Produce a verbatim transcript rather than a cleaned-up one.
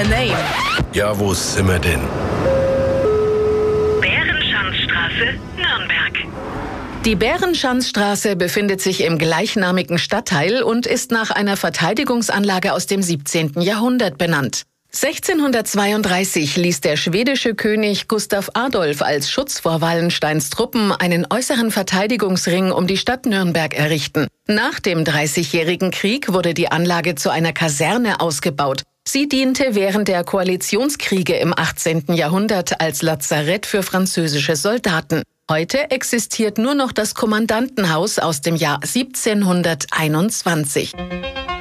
a name. Ja, wo sind wir denn? Bärenschanzstraße, Nürnberg. Die Bärenschanzstraße befindet sich im gleichnamigen Stadtteil und ist nach einer Verteidigungsanlage aus dem siebzehnten Jahrhundert benannt. sechzehnhundertzweiunddreißig ließ der schwedische König Gustav Adolf als Schutz vor Wallensteins Truppen einen äußeren Verteidigungsring um die Stadt Nürnberg errichten. Nach dem Dreißigjährigen Krieg wurde die Anlage zu einer Kaserne ausgebaut. Sie diente während der Koalitionskriege im achtzehnten Jahrhundert als Lazarett für französische Soldaten. Heute existiert nur noch das Kommandantenhaus aus dem Jahr siebzehnhunderteinundzwanzig.